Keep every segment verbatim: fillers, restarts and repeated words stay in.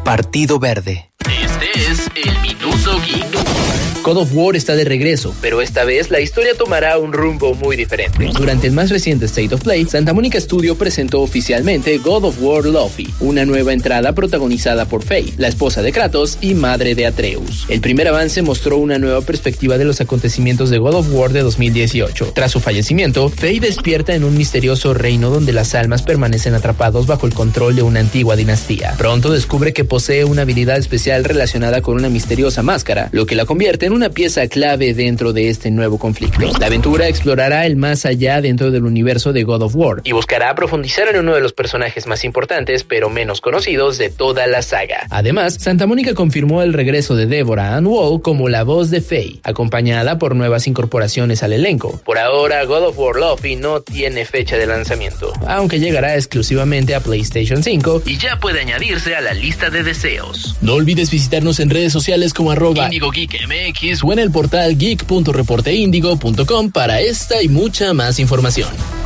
Partido Verde. Este es el Minuto Geek. God of War está de regreso, pero esta vez la historia tomará un rumbo muy diferente. Durante el más reciente State of Play, Santa Monica Studio presentó oficialmente God of War Luffy, una nueva entrada protagonizada por Faye, la esposa de Kratos y madre de Atreus. El primer avance mostró una nueva perspectiva de los acontecimientos de God of War de dos mil dieciocho. Tras su fallecimiento, Faye despierta en un misterioso reino donde las almas permanecen atrapados bajo el control de una antigua dinastía. Pronto descubre que posee una habilidad especial relacionada con una misteriosa máscara, lo que la convierte en una pieza clave dentro de este nuevo conflicto. La aventura explorará el más allá dentro del universo de God of War y buscará profundizar en uno de los personajes más importantes pero menos conocidos de toda la saga. Además, Santa Mónica confirmó el regreso de Deborah Ann Woll como la voz de Faye, acompañada por nuevas incorporaciones al elenco. Por ahora, God of War Luffy no tiene fecha de lanzamiento, aunque llegará exclusivamente a PlayStation cinco y ya puede añadirse a la lista de deseos. No olvides visitarnos en redes sociales como arroba Indigo Geek M X o en el portal geek punto reporteindigo punto com para esta y mucha más información.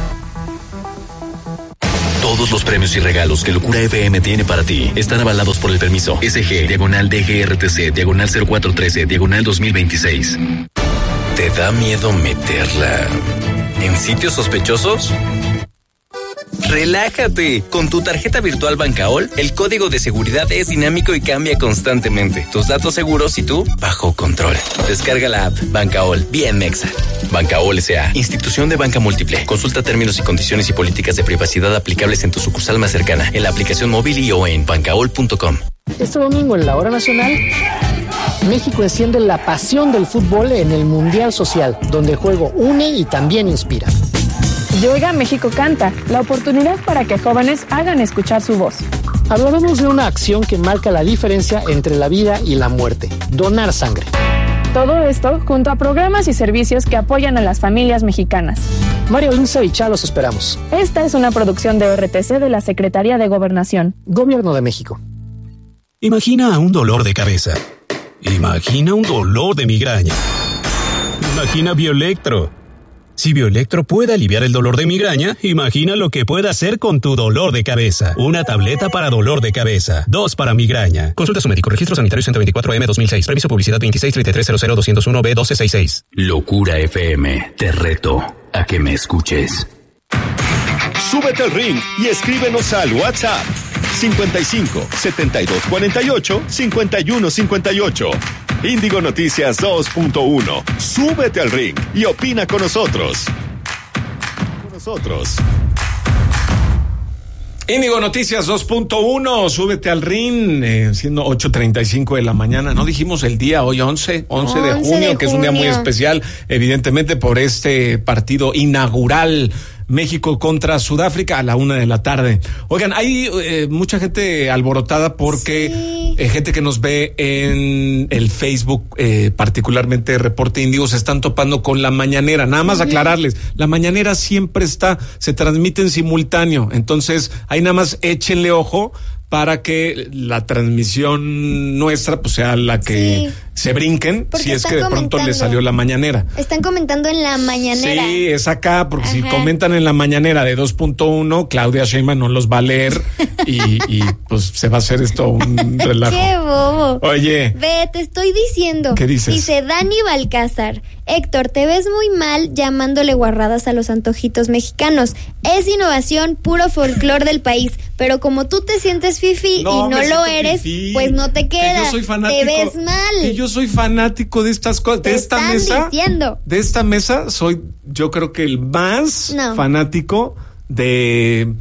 Todos los premios y regalos que Locura F M tiene para ti están avalados por el permiso S G, diagonal D G R T C, diagonal cero cuatro trece, diagonal dos mil veintiséis. ¿Te da miedo meterla en sitios sospechosos? Relájate. Con tu tarjeta virtual Bancaol, el código de seguridad es dinámico y cambia constantemente. Tus datos seguros y tú bajo control. Descarga la app Bancaol, bien mexa. Bancaol S A, institución de banca múltiple. Consulta términos y condiciones y políticas de privacidad aplicables en tu sucursal más cercana, en la aplicación móvil y o en bancaol punto com. Este domingo en la hora nacional, México enciende la pasión del fútbol en el Mundial Social, donde el juego une y también inspira. Llega México Canta, la oportunidad para que jóvenes hagan escuchar su voz. Hablaremos de una acción que marca la diferencia entre la vida y la muerte: donar sangre. Todo esto junto a programas y servicios que apoyan a las familias mexicanas. Mario Lince y Chá los esperamos. Esta es una producción de R T C de la Secretaría de Gobernación. Gobierno de México. Imagina un dolor de cabeza. Imagina un dolor de migraña. Imagina Bioelectro. Si Bioelectro puede aliviar el dolor de migraña, imagina lo que puede hacer con tu dolor de cabeza. Una tableta para dolor de cabeza, dos para migraña. Consulta a su médico. Registro sanitario ciento veinticuatro M dos mil seis. Permiso publicidad veintiséis treinta y tres cero cero doscientos uno B doce sesenta y seis. Locura F M, te reto a que me escuches. Súbete al ring y escríbenos al WhatsApp cincuenta y cinco, setenta y dos cuarenta y ocho, cincuenta y uno cincuenta y ocho. Índigo Noticias dos punto uno. Súbete al ring y opina con nosotros. Con nosotros. Índigo Noticias dos punto uno, súbete al ring, eh, siendo ocho treinta y cinco de la mañana. No dijimos el día, hoy once, once de junio, que es un día muy especial, evidentemente por este partido inaugural. México contra Sudáfrica a la una de la tarde. Oigan, hay eh, mucha gente alborotada porque sí. eh, gente que nos ve en el Facebook, eh, particularmente Reporte Índigo, se están topando con la mañanera. Nada más uh-huh. aclararles, la mañanera siempre está, se transmite en simultáneo. Entonces, ahí nada más échenle ojo para que la transmisión nuestra pues sea la que sí. se brinquen, porque si es que de pronto les salió la mañanera. Están comentando en la mañanera. Sí, es acá, porque Ajá. si comentan en la mañanera de dos punto uno, Claudia Sheinbaum no los va a leer y, y pues se va a hacer esto un relajo. ¡Qué bobo! Oye. Ve, te estoy diciendo. ¿Qué dices? Dice Dani Balcázar: Héctor, te ves muy mal llamándole guarradas a los antojitos mexicanos. Es innovación, puro folclor del país. Pero como tú te sientes fifi no, y no lo eres, fifí. Pues no te queda. Que yo soy fanático, te ves mal. Que yo soy fanático de estas cosas. Te de esta están mesa. Diciendo. De esta mesa soy, yo creo que el más no. fanático de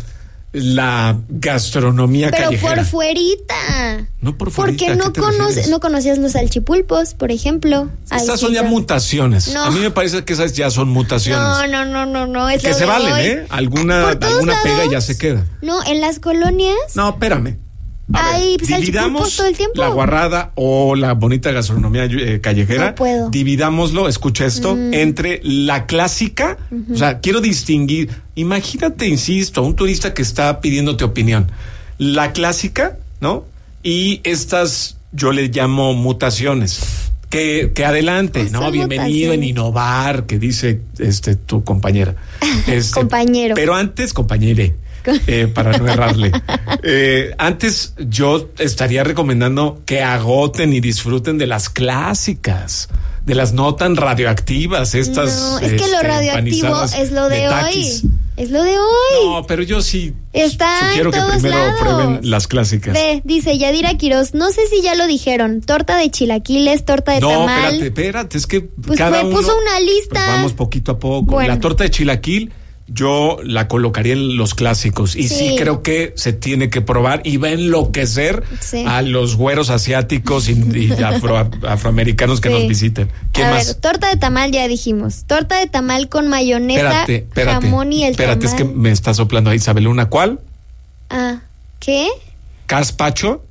la gastronomía pero callejera. Pero por fuerita. No por fuerita. Porque no conoces, no conocías los salchipulpos, por ejemplo. Estas Ay, son sí, ya mutaciones. No. A mí me parece que esas ya son mutaciones. No, no, no, no, no. Es que se valen, hoy. ¿eh? Alguna, alguna lados, pega ya se queda. No, en las colonias. No, espérame. A Hay ver, salchipulpos todo el tiempo. La guarrada o la bonita gastronomía eh, callejera. No puedo. Dividámoslo, escucha esto, mm. entre la clásica, uh-huh. o sea, quiero distinguir. Imagínate, insisto, un turista que está pidiéndote opinión. La clásica, ¿no? Y estas, yo les llamo mutaciones. Que, que adelante, ¿no? Bienvenido en innovar, que dice este tu compañera. Este, Compañero. Pero antes, compañere. eh, para no errarle. Eh, antes yo estaría recomendando que agoten y disfruten de las clásicas, de las no tan radioactivas, estas. No, es que este, lo radioactivo es lo de, de hoy. Es lo de hoy. No, pero yo sí Está sugiero en que todos primero lados. prueben las clásicas. Ve, dice Yadira Quiroz, no sé si ya lo dijeron, torta de chilaquiles, torta de no, tamal. No, espérate, espérate, es que pues cada me uno. puso una lista. Pues vamos poquito a poco. Bueno. La torta de chilaquil yo la colocaría en los clásicos y sí, sí creo que se tiene que probar y va a enloquecer sí. a los güeros asiáticos y, y afro, afroamericanos que sí. nos visiten. ¿Quién a más? ver, torta de tamal ya dijimos, torta de tamal con mayonesa, espérate, espérate, jamón y el espérate, tamal. Es que me está soplando ahí Isabel, ¿una cuál? Ah, ¿qué? Gazpacho.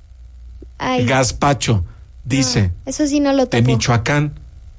Ay. Gazpacho, dice. No, eso sí no lo topo. De Michoacán.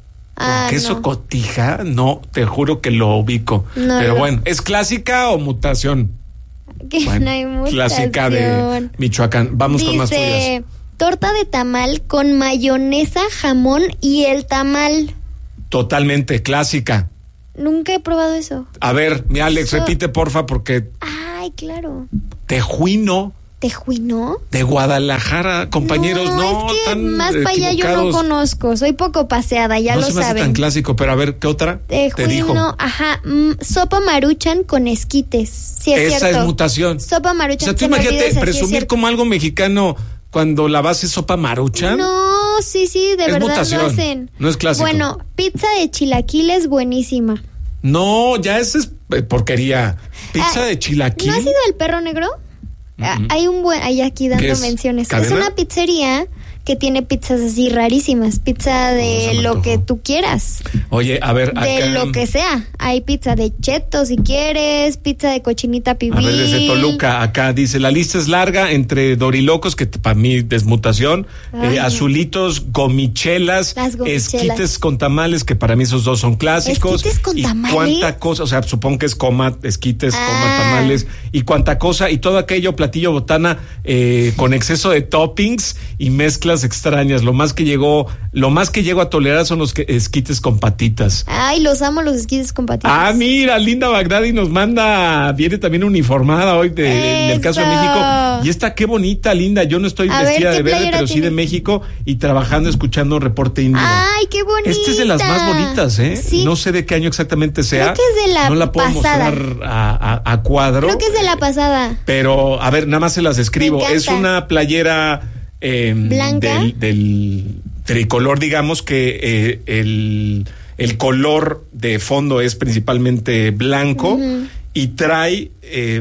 Ah, queso no. cotija, no, te juro que lo ubico. No, pero no. bueno, ¿es clásica o mutación? Que bueno, no hay mutación. Clásica de Michoacán. Vamos Dice, con más tuyas. Torta de tamal con mayonesa, jamón y el tamal. Totalmente, clásica. Nunca he probado eso. A ver, mi Alex, eso... repite porfa porque... Ay, claro. Tejuino. ¿Tejuino? De Guadalajara, compañeros, no, no es que tan más para allá yo no conozco, soy poco paseada, ya no lo se me hace saben. tan clásico, pero a ver, ¿qué otra? Tejuino, te dijo? Ajá, mm, sopa maruchan con esquites, sí es Esa cierto. es mutación. Sopa maruchan. O sea, tú imagínate presumir sí como algo mexicano cuando la base es sopa maruchan. No, sí, sí, de es verdad mutación, lo hacen. No es clásico. Bueno, pizza de chilaquiles buenísima. No, ya esa es porquería. Pizza ah, de chilaquil. ¿No has ido al Perro Negro? Uh-huh. Hay un buen, hay aquí dando es? menciones. ¿Cadena? Es una pizzería que tiene pizzas así rarísimas, pizza de no, lo que tú quieras. Oye, a ver, de acá... lo que sea. Hay pizza de cheto si quieres, pizza de cochinita pibil. A ver, desde Toluca, acá dice, la lista es larga entre dorilocos, que para mí es mutación, eh, azulitos, gomichelas, gomichelas, esquites con tamales, que para mí esos dos son clásicos. ¿Esquites con y tamales? Cuánta cosa, o sea, supongo que es coma, esquites, ah. coma, tamales, y cuánta cosa, y todo aquello, platillo botana, eh, con exceso de toppings y mezclas extrañas. Lo más que llegó, lo más que llego a tolerar son los que, esquites con patitas. Ay, los amo los esquites con patitas. Ah, mira, Linda Bagdadi nos manda, viene también uniformada hoy de, de, del caso de México. Y esta qué bonita, Linda. Yo no estoy a vestida ver, de verde, pero tiene? sí de México y trabajando, escuchando Reporte Índigo. Ay, qué bonita. Esta es de las más bonitas, ¿eh? Sí. No sé de qué año exactamente sea. Creo que es de la No la puedo pasada. mostrar a, a, a cuadro. Creo que es de la pasada. Pero, a ver, nada más se las escribo. Es una playera eh, blanca del, del tricolor, digamos que eh, el, el color de fondo es principalmente blanco uh-huh. y trae eh,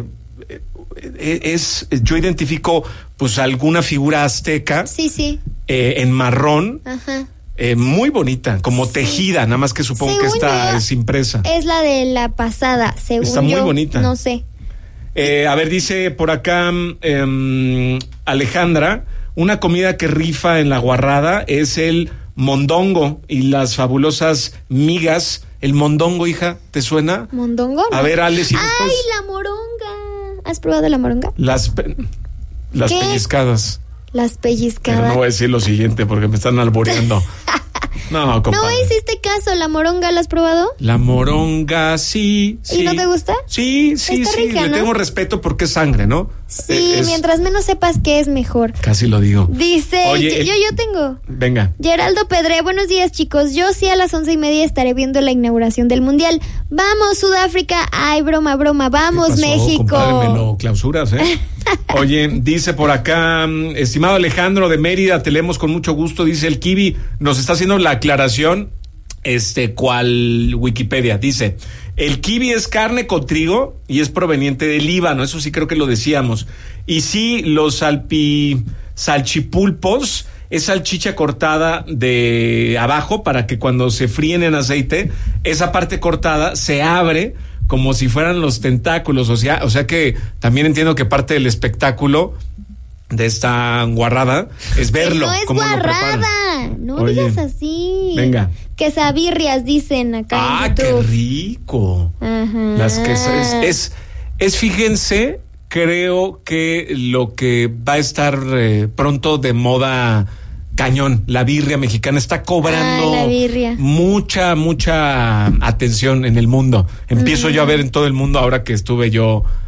es yo identifico pues alguna figura azteca sí sí eh, en marrón. Ajá. Eh, muy bonita, como sí. tejida, nada más que supongo según que esta yo, es impresa. Es la de la pasada, según está muy yo, bonita. No sé. Eh, a ver, dice por acá eh, Alejandra, una comida que rifa en la Guarrada es el mondongo y las fabulosas migas. El mondongo, hija, ¿te suena? ¿Mondongo? A no. ver, Ale, si ¡ay, después... la moronga! ¿Has probado la moronga? Las, pe... las pellizcadas. Las pellizcadas. Pero no voy a decir lo siguiente porque me están alboreando. No, compadre. No hiciste caso, ¿la moronga la has probado? La moronga, sí, sí. ¿Y no te gusta? Sí, sí, Está sí, rica, le ¿no? tengo respeto porque es sangre, ¿no? Sí, es... mientras menos sepas que es mejor. Casi lo digo. Dice, Oye, yo, el... yo, yo tengo. Venga. Geraldo Pedre, buenos días, chicos. Yo sí a las once y media estaré viendo la inauguración del Mundial. Vamos, Sudáfrica. Ay, broma, broma. Vamos, ¿qué pasó, México. Compadre, me lo clausuras, ¿eh? Oye, dice por acá, estimado Alejandro de Mérida, te leemos con mucho gusto, dice el Kiwi, nos está haciendo la aclaración, este, cual Wikipedia, dice, el kiwi es carne con trigo y es proveniente del Líbano, eso sí creo que lo decíamos, y sí, los salpi, salchipulpos es salchicha cortada de abajo para que cuando se fríen en aceite, esa parte cortada se abre como si fueran los tentáculos, o sea, o sea que también entiendo que parte del espectáculo de esta guarrada es verlo. No es cómo guarrada, no Oye, digas así. Venga. Quesabirrias dicen acá. Ah, en qué rico. Ajá. Las que es, es, es, fíjense, creo que lo que va a estar eh, pronto de moda cañón, la birria mexicana está cobrando ah, la birria. mucha, mucha atención en el mundo. Empiezo uh-huh. yo a ver en todo el mundo ahora que estuve yo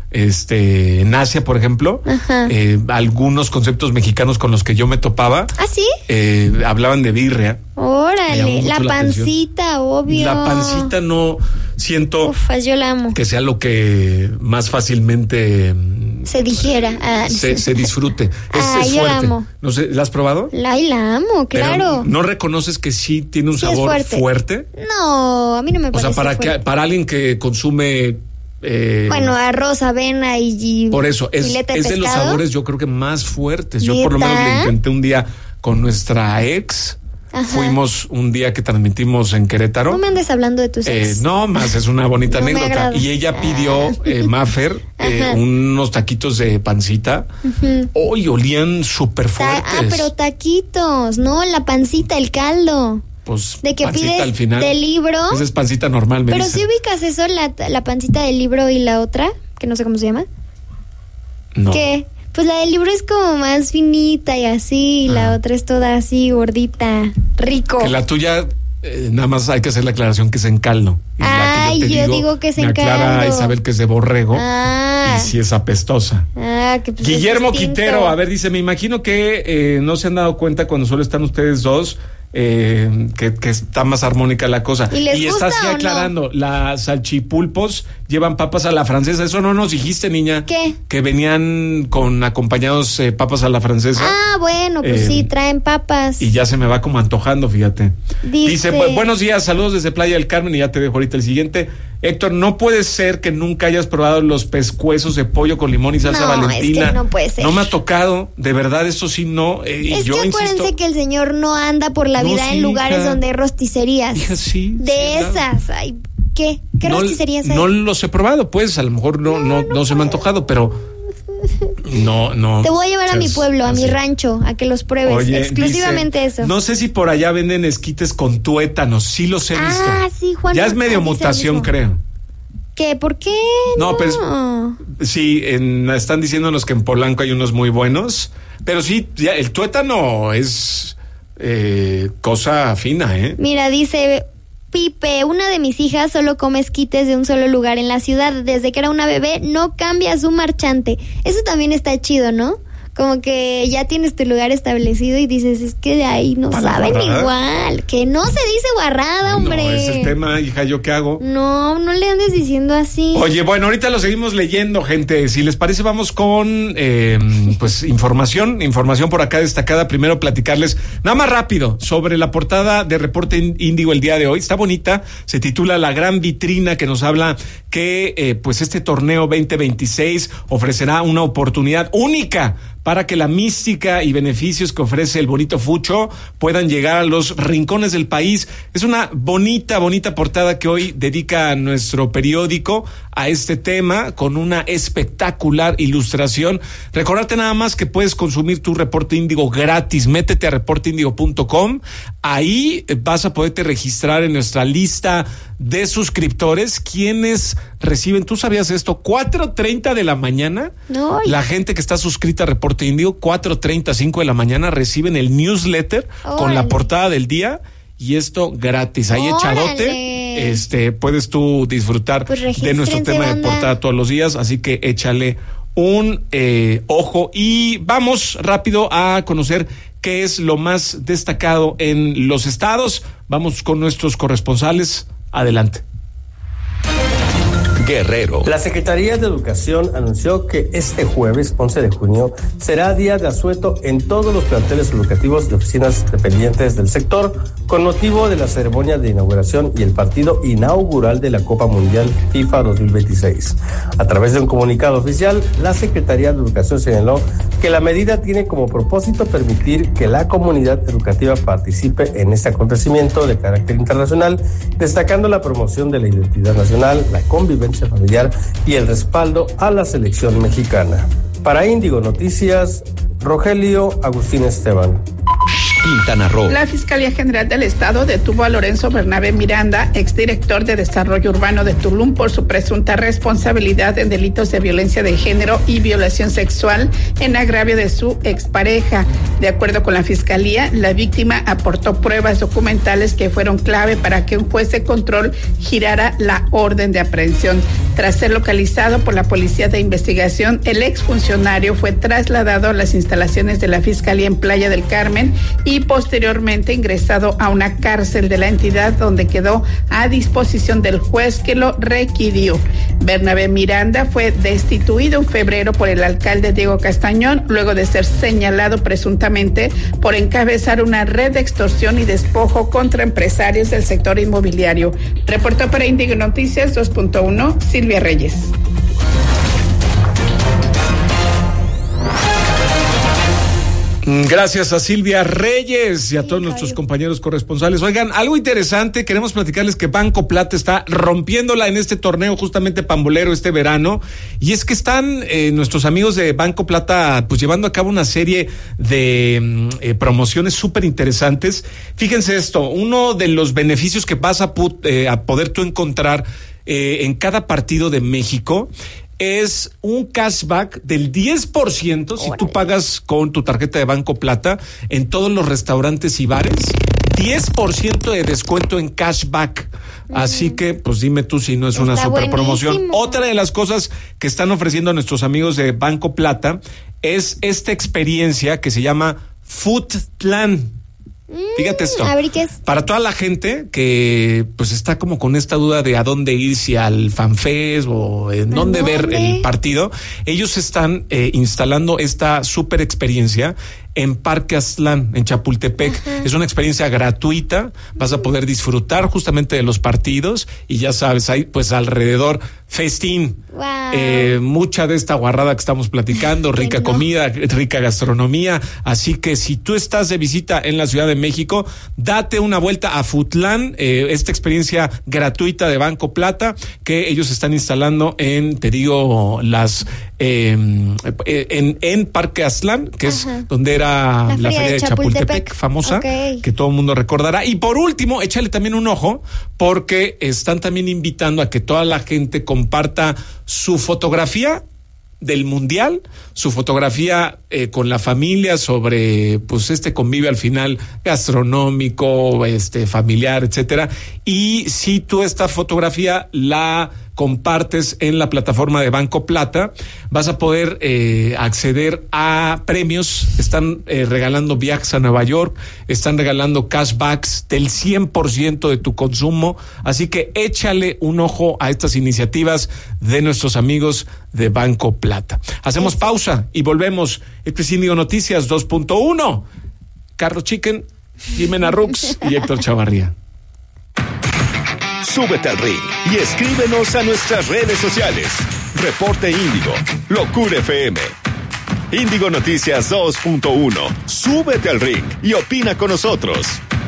este, en Asia, por ejemplo, eh, algunos conceptos mexicanos con los que yo me topaba. ¿Ah, sí? Eh, hablaban de birria. Órale, la, la pancita, atención. Obvio. La pancita no siento Uf, yo la amo. que sea lo que más fácilmente se digiera, ah, se, se disfrute. Es, ah, es yo fuerte. La amo. No sé, ¿la has probado? La, la amo, claro. Pero ¿no reconoces que sí tiene un sí sabor fuerte. fuerte? No, a mí no me parece. O sea, para fuerte. que para alguien que consume Eh, bueno, arroz, avena y, y por eso es, filete de es de los pescado. sabores yo creo que más fuertes. Yo ¿Neta? por lo menos le intenté un día con nuestra ex. Ajá. Fuimos un día que transmitimos en Querétaro. No me andes hablando de tus ex. Eh, no, más es una bonita no anécdota. Y ella pidió, eh, Maffer, eh, unos taquitos de pancita. Hoy uh-huh. oh, olían súper fuertes. Ta- ah, pero taquitos, no, la pancita, el caldo. Pues de que pides al final, del libro. Esa es pancita normal, me Pero dicen. si ubicas eso, la, la pancita del libro y la otra, que no sé cómo se llama. No. ¿Qué? Pues la del libro es como más finita y así, y ah. la otra es toda así, gordita, rico. Que la tuya, eh, nada más hay que hacer la aclaración que es en caldo. Y Ay, la que yo, yo digo, digo que es me en aclara caldo. Isabel que es de borrego. Ah. Y si es apestosa. Ah, que pues Guillermo es Quintero, a ver, dice, me imagino que eh, no se han dado cuenta cuando solo están ustedes dos. Eh, que, que está más armónica la cosa. ¿Y, les y gusta está así o aclarando, no? Las salchipulpos llevan papas a la francesa. Eso no nos dijiste, niña. ¿Qué? Que venían con acompañados eh, papas a la francesa. Ah, bueno, pues eh, sí, traen papas. Y ya se me va como antojando, fíjate. Dice, Dice bu- buenos días, saludos desde Playa del Carmen. Y ya te dejo ahorita el siguiente. Héctor, no puede ser que nunca hayas probado los pescuezos de pollo con limón y salsa no, valentina. Es que no puede ser. No me ha tocado, de verdad, eso sí no. Eh, es yo que acuérdense insisto, que el señor no anda por la no, vida sí, en lugares hija. donde hay rosticerías. Hija, sí, de sí, esas, claro. ay, ¿qué? ¿Qué no, rosticerías hay? No los he probado, pues, a lo mejor no, no, no, no, no se me ha antojado, pero no, no. Te voy a llevar es, a mi pueblo, a así. mi rancho, a que los pruebes. Oye, exclusivamente dice, eso. No sé si por allá venden esquites con tuétanos, sí los he visto. Ah, sí, Juan. Ya es medio mutación, creo. ¿Qué? ¿Por qué? No, no? pues sí, en, están diciéndonos que en Polanco hay unos muy buenos, pero sí, ya, el tuétano es eh, cosa fina, ¿eh? Mira, dice Pipe, una de mis hijas solo come esquites de un solo lugar en la ciudad. Desde que era una bebé no cambia su marchante. Eso también está chido, ¿no? Como que ya tienes tu lugar establecido y dices, es que de ahí no ¿Para saben guarrada? Igual. Que no se dice guarrada, hombre. No, ese es el tema, hija, ¿yo qué hago? No, no le andes diciendo así. Oye, bueno, ahorita lo seguimos leyendo, gente. Si les parece, vamos con, eh, pues, información, información por acá destacada. Primero platicarles, nada más rápido, sobre la portada de Reporte Índigo el día de hoy. Está bonita, se titula La Gran Vitrina, que nos habla que, eh, pues, este torneo veinte veintiséis ofrecerá una oportunidad única para que la mística y beneficios que ofrece el bonito fucho puedan llegar a los rincones del país. Es una bonita, bonita portada que hoy dedica nuestro periódico a este tema con una espectacular ilustración. Recordarte nada más que puedes consumir tu Reporte Índigo gratis. Métete a reporte índigo punto com. Ahí vas a poderte registrar en nuestra lista de suscriptores, quienes reciben, ¿tú sabías esto? cuatro treinta de la mañana, no, la gente que está suscrita a Reporte Índigo, cuatro treinta, cinco de la mañana, reciben el newsletter Órale. Con la portada del día, y esto gratis, ahí Órale. echadote, este, puedes tú disfrutar pues de nuestro tema banda. de portada todos los días, así que échale un eh, ojo, y vamos rápido a conocer qué es lo más destacado en los estados. Vamos con nuestros corresponsales. Adelante. Guerrero. La Secretaría de Educación anunció que este jueves once de junio será día de asueto en todos los planteles educativos y oficinas dependientes del sector con motivo de la ceremonia de inauguración y el partido inaugural de la Copa Mundial FIFA dos mil veintiséis. A través de un comunicado oficial, la Secretaría de Educación señaló que la medida tiene como propósito permitir que la comunidad educativa participe en este acontecimiento de carácter internacional, destacando la promoción de la identidad nacional, la convivencia familiar y el respaldo a la selección mexicana. Para Índigo Noticias, Rogelio Agustín Esteban. Quintana Roo. La Fiscalía General del Estado detuvo a Lorenzo Bernabé Miranda, exdirector de Desarrollo Urbano de Tulum, por su presunta responsabilidad en delitos de violencia de género y violación sexual en agravio de su expareja. De acuerdo con la Fiscalía, la víctima aportó pruebas documentales que fueron clave para que un juez de control girara la orden de aprehensión. Tras ser localizado por la Policía de Investigación, el exfuncionario fue trasladado a las instalaciones de la Fiscalía en Playa del Carmen y posteriormente ingresado a una cárcel de la entidad, donde quedó a disposición del juez que lo requirió. Bernabé Miranda fue destituido en febrero por el alcalde Diego Castañón, luego de ser señalado presuntamente por encabezar una red de extorsión y despojo contra empresarios del sector inmobiliario. Reportó para Índigo Noticias dos punto uno, Silvia Reyes. Gracias a Silvia Reyes y a todos nuestros compañeros corresponsales. Oigan, algo interesante, queremos platicarles que Banco Plata está rompiéndola en este torneo justamente pambolero este verano, y es que están eh, nuestros amigos de Banco Plata pues llevando a cabo una serie de eh, promociones súper interesantes. Fíjense esto, uno de los beneficios que vas a, put, eh, a poder tú encontrar eh, en cada partido de México es un cashback del diez por ciento si tú pagas con tu tarjeta de Banco Plata en todos los restaurantes y bares. diez por ciento de descuento en cashback. Mm. Así que, pues dime tú si no es Está una super promoción. Otra de las cosas que están ofreciendo a nuestros amigos de Banco Plata es esta experiencia que se llama Foodtlan. Fíjate esto, para toda la gente que pues está como con esta duda de a dónde ir, si al FanFest o en dónde, dónde ver el partido, ellos están eh, instalando esta super experiencia en Parque Aztlán, en Chapultepec. Ajá. Es una experiencia gratuita, vas a poder disfrutar justamente de los partidos y ya sabes, hay pues alrededor festín, wow. eh, mucha de esta guarrada que estamos platicando, rica no. comida, rica gastronomía, así que si tú estás de visita en la Ciudad de México, date una vuelta a Foodtlan, eh, esta experiencia gratuita de Banco Plata que ellos están instalando en, te digo, las eh, en, en Parque Aztlán, que Ajá. es donde era la, la feria de Chapultepec, Chapultepec famosa, okay. que todo el mundo recordará. Y por último, échale también un ojo, porque están también invitando a que toda la gente comparta su fotografía del mundial, su fotografía eh, con la familia sobre pues este convivio al final gastronómico, este familiar, etcétera. Y si tú esta fotografía la compartes en la plataforma de Banco Plata, vas a poder eh, acceder a premios. Están eh, regalando viajes a Nueva York, están regalando cashbacks del cien por ciento de tu consumo, así que échale un ojo a estas iniciativas de nuestros amigos de Banco Plata. Hacemos pausa y volvemos. Este es Índigo Noticias dos punto uno. Carlos Chicken, Jimena Rux y Héctor Chavarría. Súbete al ring y escríbenos a nuestras redes sociales. Reporte Índigo, Locura F M. Índigo Noticias dos punto uno. Súbete al ring y opina con nosotros.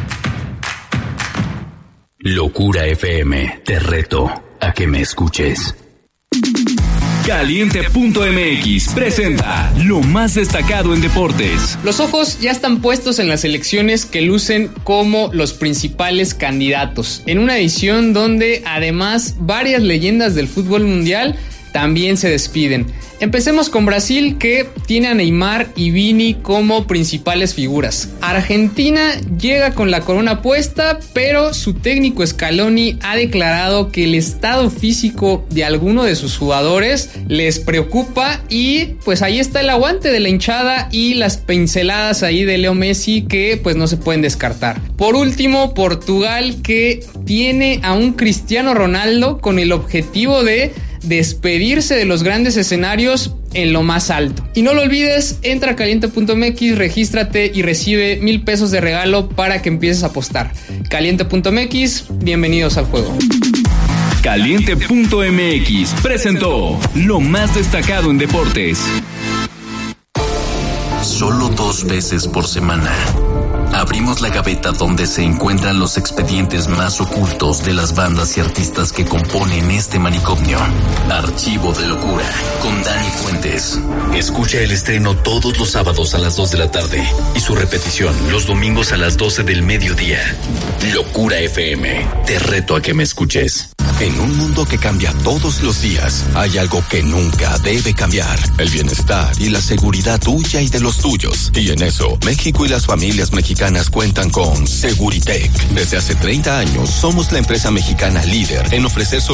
Locura F M, te reto a que me escuches. Caliente punto M X presenta lo más destacado en deportes. Los ojos ya están puestos en las elecciones que lucen como los principales candidatos, en una edición donde además varias leyendas del fútbol mundial también se despiden. Empecemos con Brasil, que tiene a Neymar y Vini como principales figuras. Argentina llega con la corona puesta, pero su técnico Scaloni ha declarado que el estado físico de alguno de sus jugadores les preocupa, y pues ahí está el aguante de la hinchada y las pinceladas ahí de Leo Messi que pues no se pueden descartar. Por último, Portugal, que tiene a un Cristiano Ronaldo con el objetivo de despedirse de los grandes escenarios en lo más alto. Y no lo olvides, entra a caliente punto m x, regístrate y recibe mil pesos de regalo para que empieces a apostar. caliente punto m x, bienvenidos al juego. Caliente punto m x presentó lo más destacado en deportes. Solo dos veces por semana. Abrimos la gaveta donde se encuentran los expedientes más ocultos de las bandas y artistas que componen este manicomio. Archivo de Locura, con Dani Fuentes. Escucha el estreno todos los sábados a las dos de la tarde y su repetición los domingos a las doce del mediodía. Locura F M. Te reto a que me escuches. En un mundo que cambia todos los días, hay algo que nunca debe cambiar: el bienestar y la seguridad tuya y de los tuyos. Y en eso, México y las familias mexicanas cuentan con Seguritech. Desde hace treinta años, somos la empresa mexicana líder en ofrecer soluciones